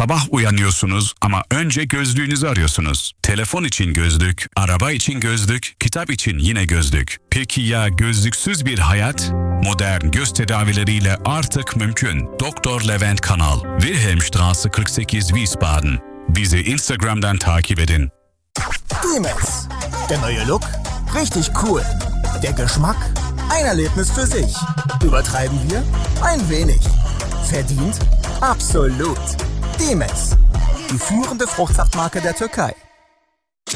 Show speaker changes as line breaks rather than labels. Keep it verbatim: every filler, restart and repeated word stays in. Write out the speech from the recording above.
Sabah uyanıyorsunuz ama önce gözlüğünüzü arıyorsunuz. Telefon için gözlük, araba için gözlük, kitap için yine gözlük. Peki ya gözlüksüz bir hayat? Modern göz tedavileriyle artık mümkün. Doktor Levent Kanal, Wilhelmstraße kırk sekiz, Wiesbaden. Bizi Instagram'dan takip edin.
Dimes, der neue Look, richtig cool. Der Geschmack, ein Erlebnis für sich. Übertreiben wir? Ein wenig. Verdient? Absolut. Dimes, die führende Fruchtsaftmarke der Türkei.